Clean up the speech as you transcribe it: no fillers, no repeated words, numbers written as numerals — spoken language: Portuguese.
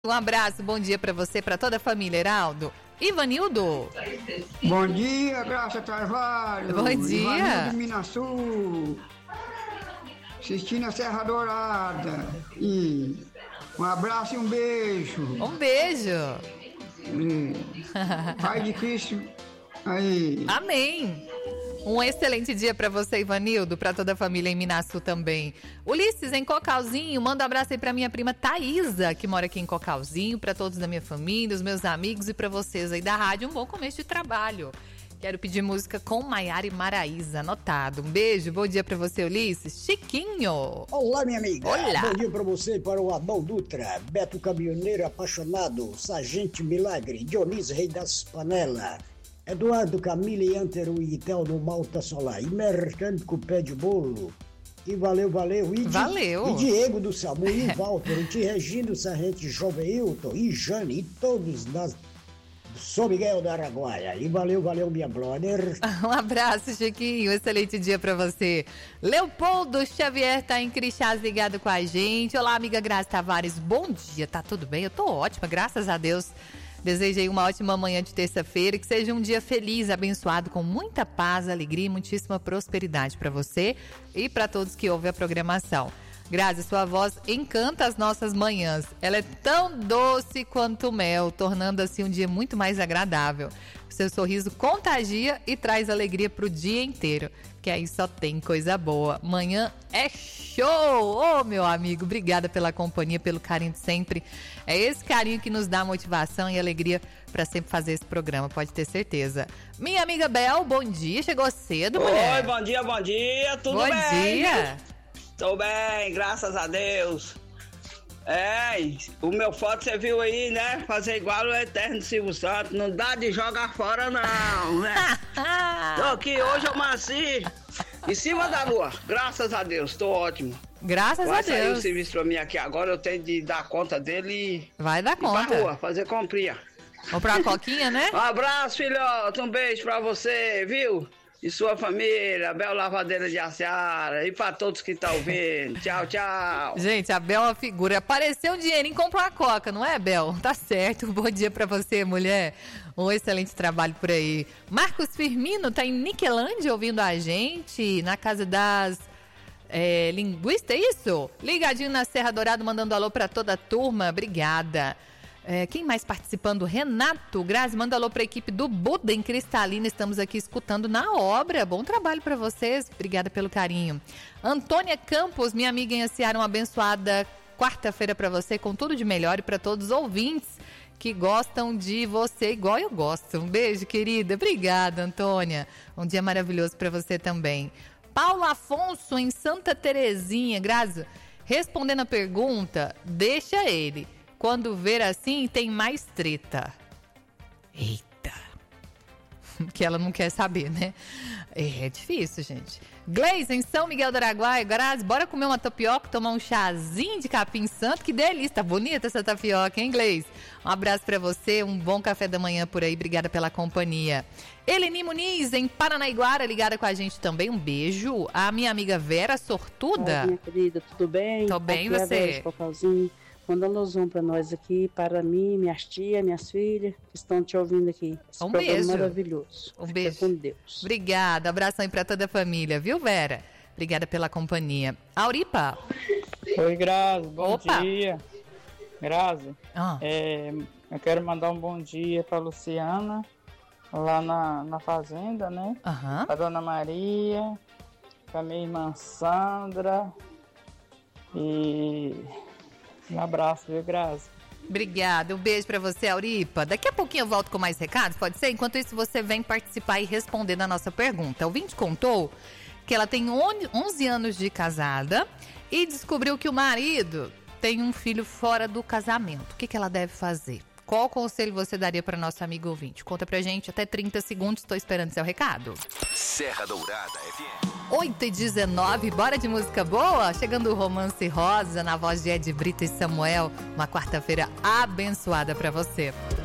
Um abraço, bom dia pra você, pra toda a família, Heraldo. Ivanildo. Bom dia, Graça Carvalho. Bom dia. Ivanildo Minasul. Assistindo a Serra Dourada. E um abraço e um beijo. Um beijo. Pai de Cristo. Aí. Amém. Um excelente dia pra você, Ivanildo, pra toda a família em Minasul também. Ulisses, em Cocalzinho, manda um abraço aí pra minha prima Thaísa, que mora aqui em Cocalzinho, pra todos da minha família, os meus amigos e pra vocês aí da rádio. Um bom começo de trabalho. Quero pedir música com Maiara e Maraísa, anotado. Um beijo, bom dia pra você, Ulisses. Chiquinho. Olá, minha amiga. Olá. Bom dia pra você e para o Adão Dutra, Beto Caminhoneiro Apaixonado, Sargento Milagre, Dionísio Rei das Panelas, Eduardo Camille Antero e Telmo Malta Solar, e Mercante com Pé de Bolo. E valeu. Valeu. E Diego do Samu, e Walter, e Regino Sargento, Joveilton, e Jane, e todos das São Miguel da Araguaia. E valeu, minha brother. Um abraço, Chiquinho. Excelente dia pra você. Leopoldo Xavier tá em Crixás ligado com a gente. Olá, amiga Graça Tavares. Bom dia, tá tudo bem? Eu tô ótima, graças a Deus. Desejei uma ótima manhã de terça-feira, que seja um dia feliz, abençoado, com muita paz, alegria e muitíssima prosperidade para você e para todos que ouvem a programação. Grazi, sua voz encanta as nossas manhãs. Ela é tão doce quanto mel, tornando assim um dia muito mais agradável. Seu sorriso contagia e traz alegria pro dia inteiro, que aí só tem coisa boa. Manhã é show! Ô, meu amigo, obrigada pela companhia, pelo carinho de sempre. É esse carinho que nos dá motivação e alegria para sempre fazer esse programa, pode ter certeza. Minha amiga Bel, bom dia, chegou cedo, mulher. Oi, bom dia, tudo bem? Bom dia. Tô bem, graças a Deus. O meu foto você viu aí, né? Fazer igual o Eterno Silvio Santos. Não dá de jogar fora, não, né? Tô aqui hoje, eu nasci em cima da lua. Graças a Deus, tô ótimo. Graças a Deus. Vai sair o serviço pra mim aqui agora, eu tenho de dar conta dele e... Vai dar conta. Ir pra rua, fazer comprinha. Comprar uma coquinha, né? Um abraço, filhote, um beijo pra você, viu? E sua família, Bel Lavadeira de Aciara, e pra todos que estão ouvindo. Tchau, tchau. Gente, a Bel é uma figura. Apareceu um dinheirinho, compra uma coca, não é, Bel? Tá certo. Bom dia pra você, mulher. Um excelente trabalho por aí. Marcos Firmino tá em Niquelândia ouvindo a gente, na casa das linguistas, é isso? Ligadinho na Serra Dourada, mandando alô pra toda a turma. Obrigada. Quem mais participando? Renato Grazi, manda alô pra equipe do Buda em Cristalina. Estamos aqui escutando na obra. Bom trabalho pra vocês. Obrigada pelo carinho. Antônia Campos, minha amiga em Aciara, uma abençoada quarta-feira pra você, com tudo de melhor e pra todos os ouvintes que gostam de você igual eu gosto. Um beijo, querida. Obrigada, Antônia. Um dia maravilhoso pra você também. Paulo Afonso em Santa Terezinha. Grazi, respondendo a pergunta, deixa ele. Quando ver assim, tem mais treta. Eita. Que ela não quer saber, né? É difícil, gente. Gleice, em São Miguel do Araguaia. Grazi, bora comer uma tapioca, tomar um chazinho de capim santo. Que delícia, tá bonita essa tapioca, hein, Gleice? Um abraço pra você, um bom café da manhã por aí. Obrigada pela companhia. Eleni Muniz, em Paranaiguara, ligada com a gente também. Um beijo. A minha amiga Vera Sortuda. Oi, minha querida, tudo bem? Tô bem, aqui você? Manda um alôzão pra nós aqui, para mim, minhas tias, minhas filhas, que estão te ouvindo aqui. Esse um programa beijo. Maravilhoso. Um Fica beijo. com Deus. Obrigada. Abração aí pra toda a família, viu, Vera? Obrigada pela companhia. Auripa. Oi, Grazi. Bom Opa. dia. Grazi, Ah. eu quero mandar um bom dia pra Luciana, lá na fazenda, né? Aham. Pra Dona Maria, pra minha irmã Sandra. E um abraço, viu, Grazi? Obrigada, um beijo pra você, Auripa. Daqui a pouquinho eu volto com mais recados, pode ser? Enquanto isso, você vem participar e responder na nossa pergunta. O ouvinte contou que ela tem 11 anos de casada e descobriu que o marido tem um filho fora do casamento. O que ela deve fazer? Qual conselho você daria para nosso amigo ouvinte? Conta pra gente, até 30 segundos, estou esperando seu recado. Serra Dourada FM. 8h19, bora de música boa? Chegando o Romance Rosa, na voz de Ed Brito e Samuel. Uma quarta-feira abençoada pra você.